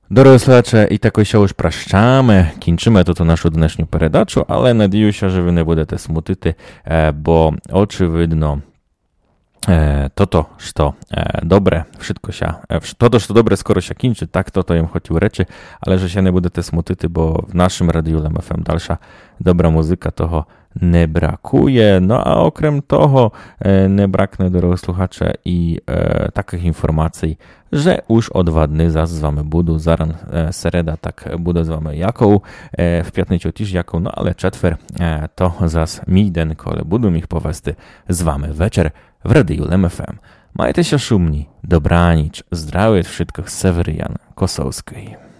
Дорослаче, і такою ще уж прощами, кінчимо тут нашу днешню передачу, але надіюся, що ви не будете смутити, бо очевидно, toto, što dobre, všetko toto, što dobre skoro się kończy, tak toto im хотів речі, але że się nie будете смутити, бо в нашому радіо LMFM dalsza dobra muzyka, toho nie brakuje. No a okrem toho nie braknie, drodzy słuchacze, i takich informacji, że już o 2 dni z wami budu, zaraz sereda, tak budu z wami jaką, w piątnicę też jaką, no ale czetwer to zas mi den, kole budu ich powesty z wami wieczór w radiu LMFM. Majcie się szumni, dobranic, zdrowie wszystkich, Seweryjan Kosowskiej.